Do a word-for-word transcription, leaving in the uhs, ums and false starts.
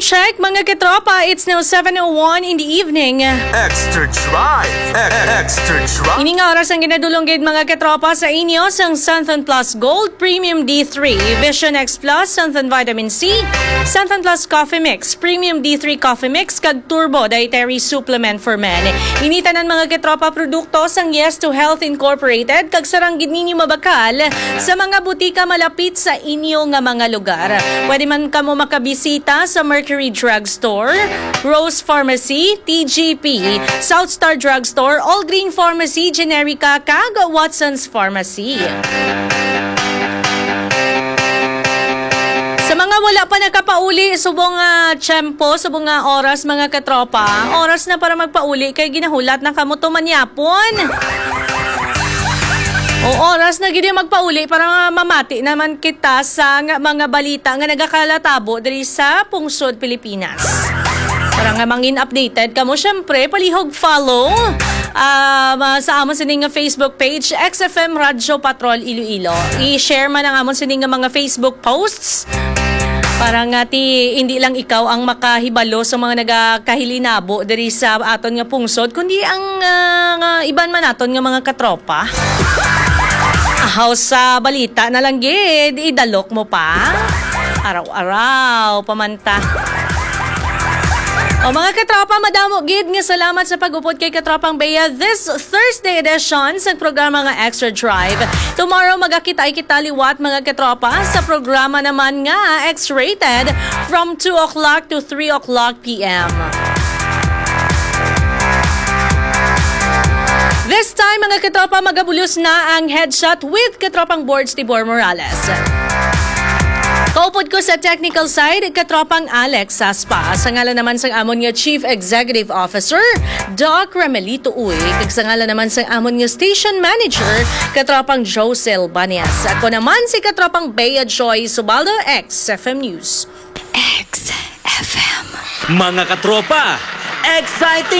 check, mga katropa. It's now seven oh one in the evening. Extra Drive. E- Extra Drive. Ining oras ang ginadulunggid mga katropa sa inyo sang Santhon Plus Gold Premium D three, Vision X Plus, Santhon Vitamin C, Santhon Plus Coffee Mix, Premium D three Coffee Mix, kag Turbo Dietary Supplement for Men. Initan ng mga katropa produkto sang Yes to Health Incorporated, kag saranggid ninyo mabakal sa mga butika malapit sa inyo nga mga lugar. Pwede man kamo makabisita sa Mercury Drugstore, Rose Pharmacy, T G P, South Star Drugstore, All Green Pharmacy, Generica, kag Watson's Pharmacy. Sa mga wala pa nakapauli, subong uh, tiyempo, subong uh, oras mga katropa, oras na para magpauli kay ginahulat na kamuto manyapon. O oras na gini magpauli para mamati naman kita sa nga, mga balita nga nagakalatabo diri sa pungsod Pilipinas. Para nga mangin updated kamo, syempre palihog follow uh, sa amon sining nga Facebook page X F M Radyo Patrol Iloilo. I-share man ang amon sining nga mga Facebook posts para nga ti hindi lang ikaw ang makahibalo sa mga nagakahilinabo diri sa aton nga pungsod, kundi ang uh, iban man naton nga mga katropa. Ahaw sa balita na lang gid, idalok mo pa. Araw-araw, pamanta. O mga katropa, madamo gid nga salamat sa pag-upod kay Katropang Bea this Thursday edition sa programa nga Extra Drive. Tomorrow magakita ay kita liwat mga katropa sa programa naman nga X-Rated from two o'clock to three o'clock p m This time, mga katropa, magabulos na ang headshot with Katropang Boards Tibor Morales. Kaupod ko sa technical side, Katropang Alex Saspa. Sa ngalan naman sa amon nga Chief Executive Officer, Doc Ramelito Uy. Kag sa ngalan naman sa amon nga Station Manager, Katropang Josel Banias. Ako naman si Katropang Bea Joy Subaldo, X F M News. X F M. Mga katropa, exciting